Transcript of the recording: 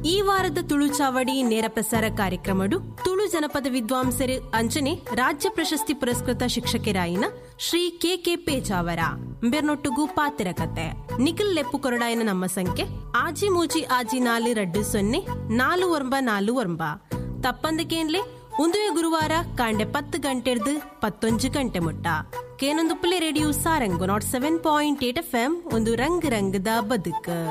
ಈ ವಾರದ ತುಳು ಚಾವಡಿ ನೇರ ಪ್ರಸಾರ ಕಾರ್ಯಕ್ರಮಡು ತುಳು ಜನಪದ ವಿದ್ವಾಂಸರು ಅಂಚನೆ ರಾಜ್ಯ ಪ್ರಶಸ್ತಿ ಪುರಸ್ಕೃತ ಶಿಕ್ಷಕರಾಯಿನ ಶ್ರೀ ಕೆ ಪೇಜಾವರ ಬೆರ್ನೊಟ್ಟುಗು ಪಾತಿರ ಕತೆ ನಿಖಿಲ್ ಲೆಪ್ಪು ಕೊರಡಾಯಿನ ನಮ್ಮ ಸಂಖ್ಯೆ ಆಜಿ ಮೂಜಿ ಆಜಿ 4 ತಪ್ಪಂದಕೇನ್ಲೆ ಉಂದುವೆ ಗುರುವಾರ ಕಾಂಡೆ 10 ಗಂಟೆರ್ದು 11 ಗಂಟೆ ಮುಟ್ಟ ಕೇನೊಂದು ಪ್ಲೇ ರೇಡಿಯೋ ಸಾರಂಗು 7.8 FM ಒಂದು ರಂಗ್ ರಂಗದ ಬದುಕು.